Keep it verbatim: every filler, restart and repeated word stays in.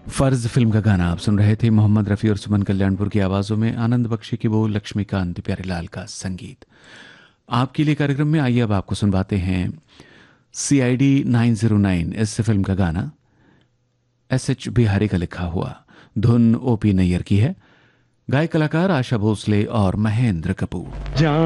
फर्ज फिल्म का गाना आप सुन रहे थे। मोहम्मद रफ़ी और सुमन कल्याणपुर की आवाज़ों में, आनंद बख्शी की बोल, लक्ष्मीकांत प्यारेलाल का संगीत। आपके लिए कार्यक्रम में आइए अब आपको सुनवाते हैं सी I D nine zero nine, इस फिल्म का गाना एस एच बिहारी का लिखा हुआ, धुन ओ पी नैयर की है, गायक कलाकार आशा भोसले और महेंद्र कपूर।